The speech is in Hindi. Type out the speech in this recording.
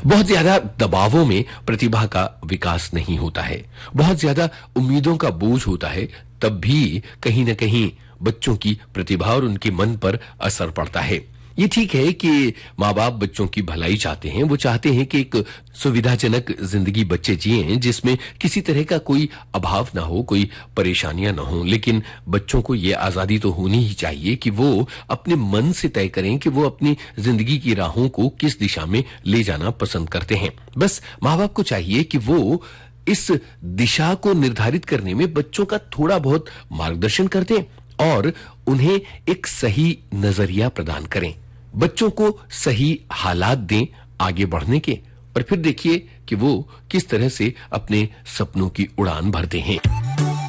बहुत ज्यादा दबावों में प्रतिभा का विकास नहीं होता है। बहुत ज्यादा उम्मीदों का बोझ होता है, तब भी कहीं न कहीं बच्चों की प्रतिभा और उनके मन पर असर पड़ता है। ये ठीक है कि माँ-बाप बच्चों की भलाई चाहते हैं। वो चाहते हैं कि एक सुविधाजनक जिंदगी बच्चे जिएं, जिसमें किसी तरह का कोई अभाव ना हो, कोई परेशानियां ना हो। लेकिन बच्चों को ये आजादी तो होनी ही चाहिए कि वो अपने मन से तय करें कि वो अपनी जिंदगी की राहों को किस दिशा में ले जाना पसंद करते हैं। बस माँ-बाप को चाहिए कि वो इस दिशा को निर्धारित करने में बच्चों का थोड़ा बहुत मार्गदर्शन कर दें और उन्हें एक सही नजरिया प्रदान करें। बच्चों को सही हालात दें आगे बढ़ने के, और फिर देखिए कि वो किस तरह से अपने सपनों की उड़ान भरते हैं।